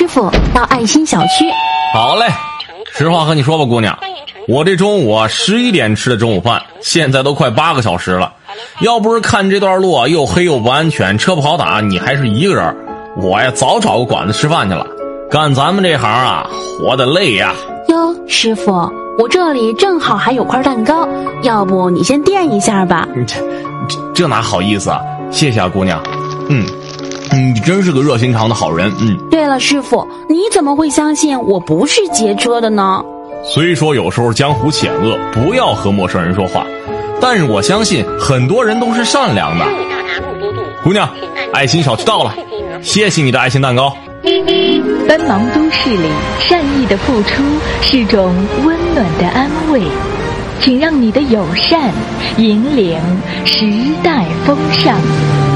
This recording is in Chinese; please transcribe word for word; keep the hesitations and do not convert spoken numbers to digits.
傅到爱心小区。 好嘞，实话和你说吧，姑娘，我这中午啊十一点吃的中午饭，现在都快八个小时了。要不是看这段路啊又黑又不安全，车不好打，你还是一个人，我呀早找个馆子吃饭去了。干咱们这行啊，活得累呀。 哟，师傅，我这里正好还有块蛋糕，要不你先垫一下吧。 这这这哪好意思啊，谢谢啊姑娘。嗯你真是个热心肠的好人。嗯。 对了，师傅，你怎么会相信我不是劫车的呢？ 虽说有时候江湖险恶，不要和陌生人说话，但是我相信很多人都是善良的。姑娘，爱心小区到了，谢谢你的爱心蛋糕。 奔忙都市里，善意的付出是种温暖的安慰，请让你的友善引领时代风尚。